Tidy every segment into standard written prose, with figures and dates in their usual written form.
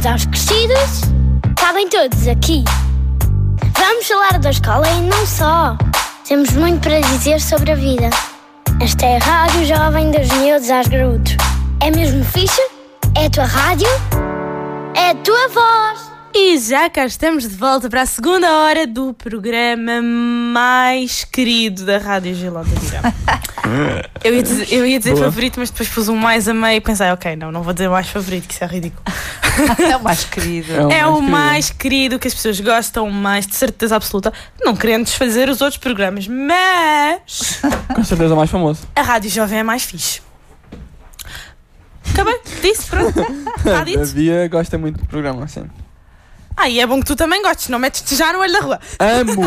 Bem-vindos aos Crescidos. Cabem todos aqui. Vamos falar da escola e não só. Temos muito para dizer sobre a vida. Esta é a Rádio Jovem dos Miúdos aos Graúdos. É mesmo fixe? É a tua rádio? É a tua voz. E já cá estamos de volta para a segunda hora do programa mais querido da Rádio Giló da Vida. Eu ia dizer favorito, mas depois pus um mais a meio e pensei, ok, não vou dizer mais favorito, que isso é ridículo. É o mais querido. É o mais querido, que as pessoas gostam mais, de certeza absoluta, não querendo desfazer os outros programas, mas com certeza o mais famoso. A Rádio Jovem é mais fixe. Acabei, disse, pronto. Está dito. A Bia gosta muito do programa, assim. E é bom que tu também gostes, não metes-te já no olho da rua. Amo!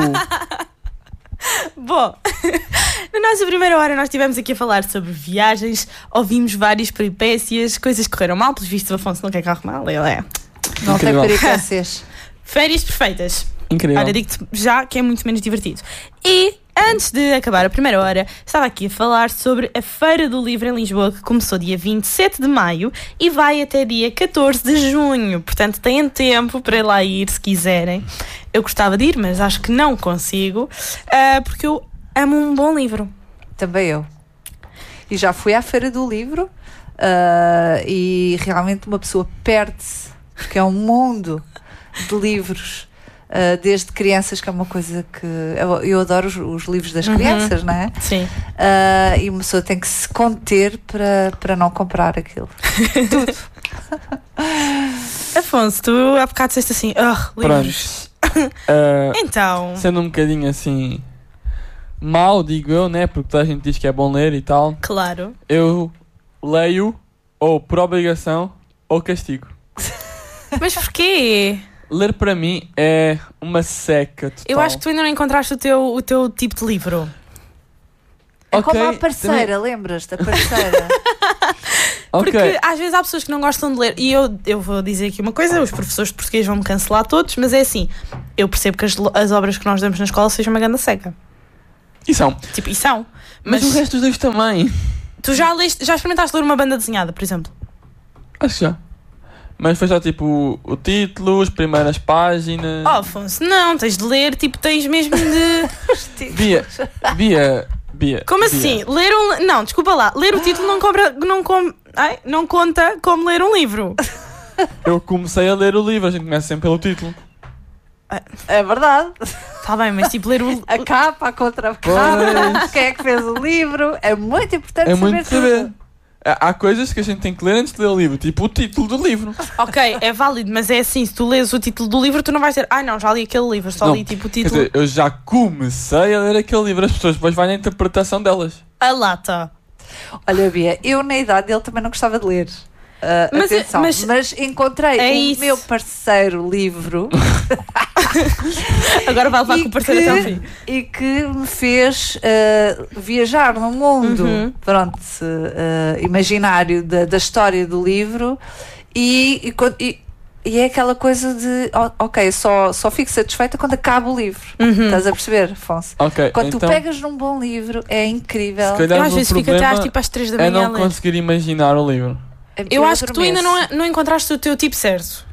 Bom, na nossa primeira hora nós estivemos aqui a falar sobre viagens, ouvimos várias peripécias, coisas que correram mal, pelos vistos o Afonso não quer carro mal, ele é. Não tem peripécias. Férias perfeitas. Incrível. Olha, digo-te já que é muito menos divertido. E antes de acabar a primeira hora, estava aqui a falar sobre a Feira do Livro em Lisboa, que começou dia 27 de maio e vai até dia 14 de junho. Portanto, têm tempo para lá ir, se quiserem. Eu gostava de ir, mas acho que não consigo, porque eu amo um bom livro. Também eu. E já fui à Feira do Livro e realmente uma pessoa perde-se, porque é um mundo de livros. Desde crianças, que é uma coisa que eu adoro os livros das crianças, não é? Sim. E uma pessoa tem que se conter para não comprar aquilo. Tudo. Afonso, tu há bocado disseste assim, livros. Então, sendo um bocadinho assim mau, digo eu, né? Porque toda a gente diz que é bom ler e tal. Claro. Eu leio ou por obrigação ou castigo. Mas porquê? Ler para mim é uma seca total. Eu acho que tu ainda não encontraste o teu tipo de livro. É como a parceira, lembras-te? A parceira. Porque às vezes há pessoas que não gostam de ler. E eu vou dizer aqui uma coisa: os professores de português vão me cancelar todos, mas é assim, eu percebo que as obras que nós damos na escola sejam uma grande seca. E são. E são. Mas o resto dos livros também. Tu já experimentaste ler uma banda desenhada, por exemplo? Acho que já. Mas foi só tipo o título, as primeiras páginas. Afonso, não, tens de ler, tens mesmo de. Bia. Como assim? Não, desculpa lá. Ler o título não conta como ler um livro. Eu comecei a ler o livro, a gente começa sempre pelo título. É verdade. Está bem, mas tipo ler a capa, a contracapa, quem é que fez o livro. É muito importante saber tudo. Há coisas que a gente tem que ler antes de ler o livro, tipo o título do livro. Ok, é válido, mas é assim, se tu lês o título do livro, tu não vais dizer, não, já li aquele livro, só li tipo o título. Quer dizer, eu já comecei a ler aquele livro, as pessoas depois vão na interpretação delas. A lata. Olha, Bia, eu na idade dele também não gostava de ler. Mas encontrei o meu parceiro livro. Agora vai levar com o parceiro até ao fim. E que me fez viajar no mundo imaginário da história do livro e é aquela coisa de ok, só fico satisfeita quando acaba o livro. Estás a perceber, Afonso? Okay, quando então, tu pegas num bom livro é incrível. Se calhar eu às vezes fico até às 3 da manhã a ler. É não conseguir imaginar o livro. Eu acho que tu ainda não encontraste o teu tipo certo.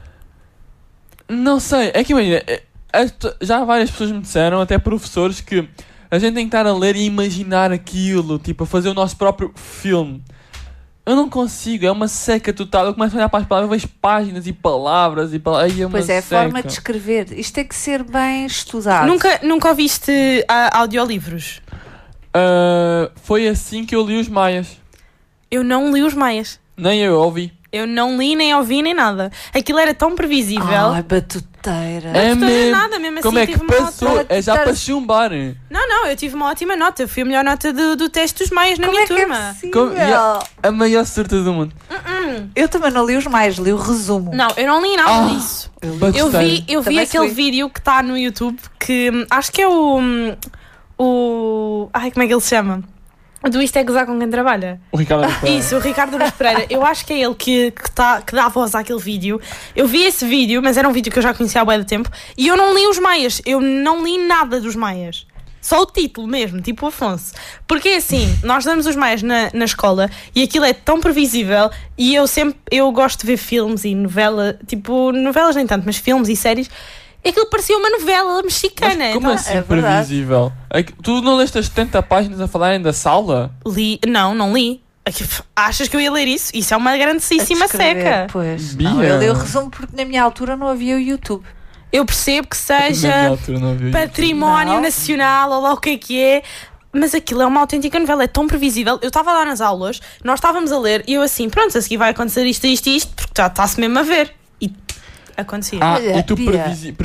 Não sei, é que imagina, já várias pessoas me disseram, até professores, que a gente tem que estar a ler e imaginar aquilo, tipo, a fazer o nosso próprio filme. Eu não consigo, é uma seca total. Eu começo a olhar para as palavras, vejo páginas e palavras e palavras. Pois é, a forma de escrever. Isto tem que ser bem estudado. Nunca ouviste audiolivros? Foi assim que eu li os Maias. Eu não li os Maias. Nem eu ouvi. Eu não li, nem ouvi, nem nada. Aquilo era tão previsível. Ai, batuteira. É mesmo nada, mesmo assim. Como é que passou? É já para chumbar. Não, eu tive uma ótima nota. Eu fui a melhor nota do teste dos Maias na minha turma. A maior sorte do mundo. Eu também não li os Maias, li o resumo. Não, eu não li nada disso. Eu vi aquele vídeo que está no YouTube, que acho que é Ai, como é que ele se chama? Do Isto é Gozar com Quem Trabalha. O Ricardo Araújo Pereira. Isso, o Ricardo Araújo Pereira. Eu acho que é ele que dá voz àquele vídeo. Eu vi esse vídeo, mas era um vídeo que eu já conhecia há bué de tempo. E eu não li os Maias. Eu não li nada dos Maias. Só o título mesmo, tipo o Afonso. Porque assim, nós damos os Maias na escola e aquilo é tão previsível e eu gosto de ver filmes e novela, tipo, novelas nem tanto, mas filmes e séries. Aquilo parecia uma novela mexicana. Mas como então, assim é verdade. previsível? Tu não leste as 70 páginas a falarem da sala? li, não li. Achas que eu ia ler isso? Isso é uma grandíssima A descrever, seca. Pois. Bia. Não, eu li o resumo porque na minha altura não havia o YouTube. Eu percebo que Na minha seja altura não havia isso. património Não. nacional ou lá o que é, mas aquilo é uma autêntica novela, é tão previsível. Eu estava lá nas aulas, nós estávamos a ler e eu assim, pronto, a seguir vai acontecer isto, porque já está-se mesmo a ver. E acontecia. Olha, E tu Bia.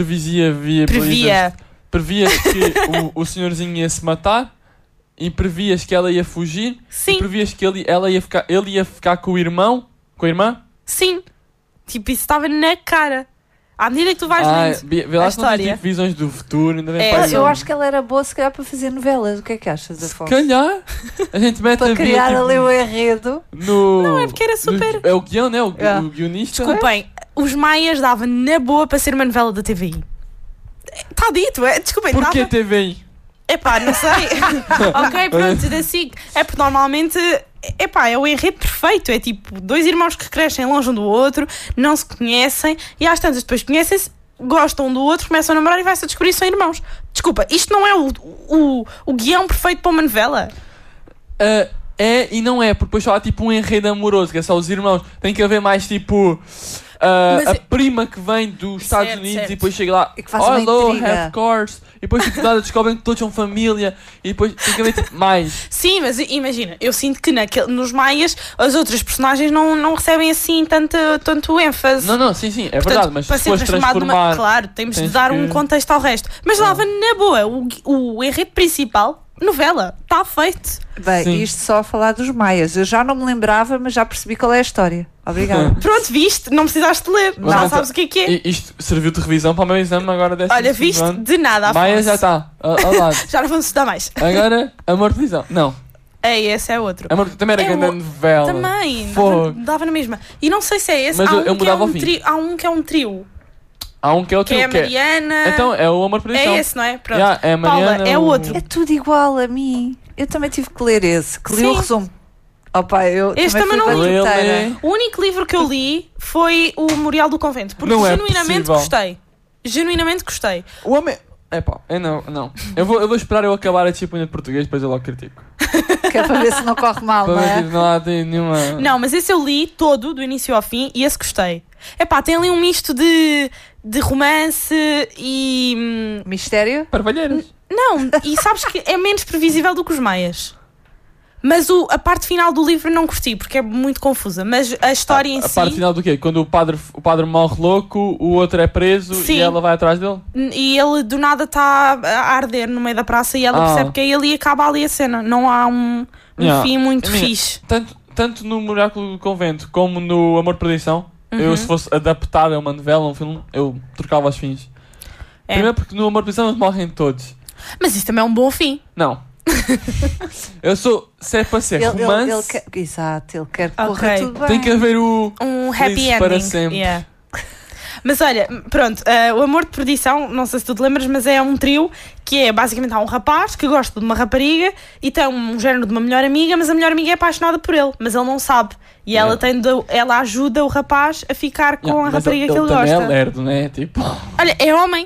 previas que o senhorzinho ia se matar e previas que ela ia fugir Sim. e previas que ele ia ficar com o irmão, com a irmã. Sim. Tipo, isso estava na cara. À medida que tu vais lendo Vê lá a se não tens história. tipo visões do futuro. Ainda É, bem para Eu acho que ela era boa se calhar para fazer novelas. O que é que achas, Afonso? calhar a gente mete Para a Bia criar tipo, ali o enredo. no... Não, é porque era super- É o guião, né? O É. guionista. Desculpem, os Maias dava na boa para ser uma novela da TVI. Está dito, é? Desculpem, Porquê dava... TVI? Epá, não sei. Ok, pronto, da SIC. É porque normalmente, epá, é o enredo perfeito. É tipo, dois irmãos que crescem longe um do outro, não se conhecem e às tantas depois conhecem-se, gostam um do outro, começam a namorar e vai-se a descobrir que são irmãos. Desculpa, isto não é o guião perfeito para uma novela? É e não é, porque depois só há tipo um enredo amoroso, que é só os irmãos. Tem que haver mais tipo. Mas A prima que vem dos Estados Certo, Unidos certo. e depois chega lá, E que faz uma hello, intriga. have cars. E depois tipo, nada, descobrem que todos são família. E depois tem que haver tipo, mais. Sim, mas imagina, eu sinto que nos Maias as outras personagens não recebem assim tanto ênfase. Não, sim, é Portanto, verdade, mas para se ser fores transformado transformar. Claro, temos de tens dar que- um contexto ao resto. Mas dava na boa, o enredo principal, novela, está feito. Bem, Sim. isto só a falar dos Maias. Eu já não me lembrava, mas já percebi qual é a história. Obrigada. Pronto, viste, não precisaste ler, Mas já não, sabes o que é. E isto serviu de revisão para o meu exame agora desta Olha, viste? De nada, Afonso. Maia já está, ao lado. Já não vamos estudar mais. Agora, Amor de Televisão. Não, É, esse é outro. Amor também era É grande o- novela. Também, Fogo. dava na mesma. E não sei se é esse, Mas há eu um que é mudava ao um fim. trio. Há um que é um trio, Há um que é o que é a teu, Mariana. Então, é o Amor de Televisão. É esse, não é? Pronto. Yeah, é a Mariana, Paula, é o outro. É tudo igual a mim. Eu também tive que ler esse, que li o Sim. resumo. Opa, eu Este também também fui não li. inteira. O único livro que eu li foi o Memorial do Convento, porque Não é genuinamente possível. gostei. Genuinamente gostei. O homem... Epá, não. Eu vou esperar eu acabar a disciplina de português, depois eu logo critico. Que é para ver se não corre mal, Para não ver, é? tipo, não há tem nenhuma... Não, mas esse eu li todo, do início ao fim, e esse gostei. Epá, tem ali um misto de romance e... Mistério? Parvalheiras. Não, e sabes que é menos previsível do que os Maias. Mas a parte final do livro não curti, porque é muito confusa. Mas a história em A si... parte final do quê? Quando o padre morre louco, o outro é preso Sim. e ela vai atrás dele? E ele do nada está a arder no meio da praça e ela percebe que é ele e acaba ali a cena. Não há um Yeah. fim muito Minha- fixe. Tanto no Memorial do Convento como no Amor de Perdição, eu se fosse adaptar a uma novela, um filme, eu trocava os fins. É. Primeiro porque no Amor de Perdição eles morrem todos. Mas isso também é um bom fim. Não. Eu sou... Se é para ser Ele romance, quer, exato, ele quer que Ok. corra tudo bem. tem que haver o... Um happy Felizes ending. para sempre. Yeah. Mas olha, pronto, o Amor de Perdição, não sei se tu te lembras, mas é um trio que é basicamente há um rapaz que gosta de uma rapariga e tem um género de uma melhor amiga, mas a melhor amiga é apaixonada por ele, mas ele não sabe. E ela, ela ajuda o rapaz a ficar com a mas rapariga que ele também gosta. é lerdo, né? Tipo... Olha, é homem.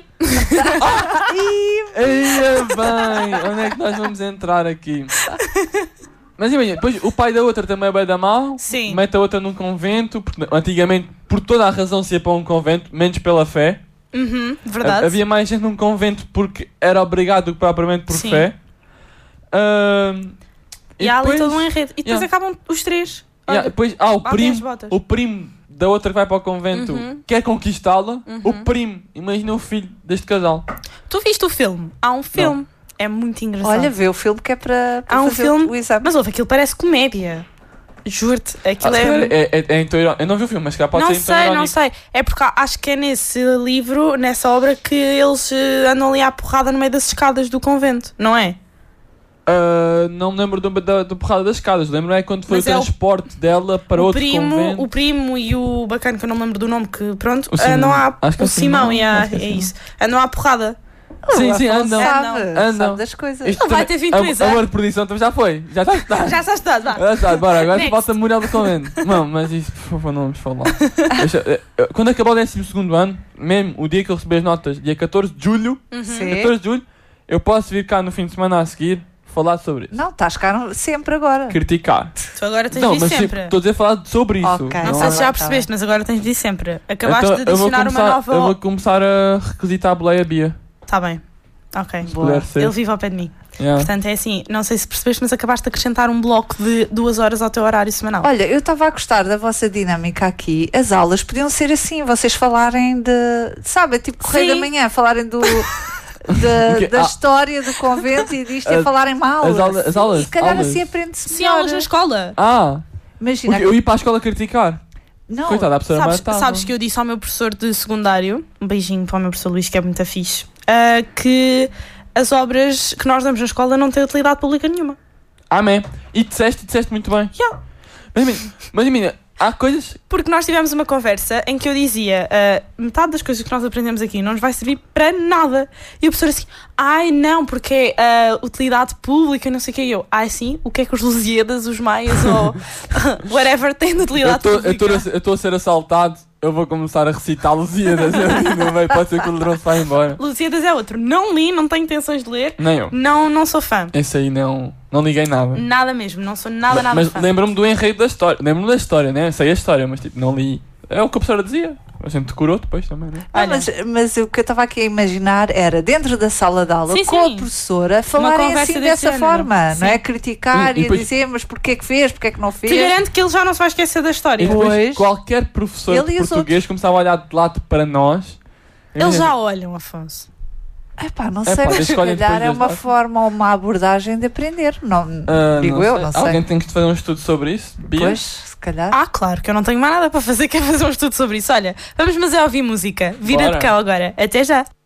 Eia bem, onde é que nós vamos entrar aqui? Mas imagina, depois o pai da outra também é bem da mal, Sim. mete a outra num convento, porque antigamente, por toda a razão, se ia para um convento, menos pela fé. Verdade. Havia mais gente num convento porque era obrigado do que propriamente por Sim. fé. E há ali todo um enredo. E depois Yeah. acabam os três. Olha, Depois, batem as botas. o primo da outra que vai para o convento quer conquistá-la. O primo, imagina o filho deste casal. Tu viste o filme? Há um filme. É muito engraçado. Olha, vê o filme que é para há um fazer filme. o exame. Mas ouve, aquilo parece comédia. Juro-te. Aquilo É em tom irónico. Eu não vi o filme, mas se calhar pode Não ser em tom sei, irónico. não sei. É porque acho que é nesse livro, nessa obra, que eles andam ali à porrada no meio das escadas do convento, não é? Não me lembro do porrada das escadas. Lembro é quando foi Mas o é o- transporte dela para outro convento. O primo e o bacana, que eu não me lembro do nome, que pronto, O Simão. andam à. Acho que é O o Simão, Simão, acho que é é Simão. isso. Andam à porrada. Sim, O sim, Afonso andam. sabe das coisas. Ele vai ter 23 A anos. de produção também já foi. Já está estudado. Já está estudado, vá. Já está, bora, agora Next. volta a Memorial do Convento. Não, mas isso, por favor, não vamos falar. Quando acabar o 12º ano, mesmo o dia que eu receber as notas, dia 14 de julho, Sim. 14 de julho, eu posso vir cá no fim de semana a seguir falar sobre isso. Não, estás cá sempre agora. Criticar. Tu agora tens Não, de mas vir tipo, sempre. estou a dizer falar sobre isso. Ok. Não Tá sei se já bem, percebeste, mas agora tens de vir sempre. Acabaste de Então, eu vou adicionar uma começar- Eu vou nova. começar a requisitar a boleia Bia. Está bem. Ok. Se puder ser. Ele vive ao pé de mim. Yeah. Portanto, é assim, não sei se percebeste, mas acabaste de acrescentar um bloco de 2 horas ao teu horário semanal. Olha, eu estava a gostar da vossa dinâmica aqui. As aulas podiam ser assim, vocês falarem de. Sabe, tipo Correio Sim. da Manhã, falarem do. Ok, Da história do convento e disto a As- falarem mal. as aulas, E se calhar aulas. assim aprende-se Sim, melhor. aulas na escola. Imagina. Porque eu ia para a escola criticar. Não, Coitada, a professora Sabes, matava. sabes que eu disse ao meu professor de secundário, um beijinho para o meu professor Luís, que é muito fixe, que as obras que nós damos na escola não têm utilidade pública nenhuma. Amém. E disseste muito bem. Yeah. Mas imagina, há coisas. Porque nós tivemos uma conversa em que eu dizia metade das coisas que nós aprendemos aqui não nos vai servir para nada. E o professor assim, ai não, porque é utilidade pública, não sei o que. E eu, ai sim, o que é que os Lusíadas, os Maias ou whatever têm de utilidade pública? Eu estou a ser assaltado. Eu vou começar a recitar Lusíadas. No meio, pode ser que o ladrão se vá embora. Lusíadas é outro. Não li, não tenho intenções de ler. Nem eu. Não sou fã. Esse aí não liguei nada. Nada mesmo, não sou nada Mas fã. lembro-me do enredo da história. Lembro-me da história, né? Sei a história, mas tipo, não li. É o que a professora dizia. A gente decorou depois também, né? Não, Olha. mas o que eu estava aqui a imaginar era dentro da sala de aula Sim, com sim. a professora falarem conversa assim desse dessa género. forma, Sim. não é? Criticar E e, depois- dizer mas porquê que fez, porquê que não fez. Te garanto que ele já não se vai esquecer da história. E depois Pois. qualquer professor Ele de e os português começava a olhar de lado para nós. Eles já olham, Afonso. Epá, não Epá, sei, mas eles se escolhem calhar depois é uma das forma ou uma abordagem de aprender. Não, digo eu, não sei. Alguém tem que fazer um estudo sobre isso? Bia? Pois, se calhar. Claro que eu não tenho mais nada para fazer, quer fazer um estudo sobre isso. Olha, vamos mas é ouvir música. Vira Bora. de cá agora. Até já.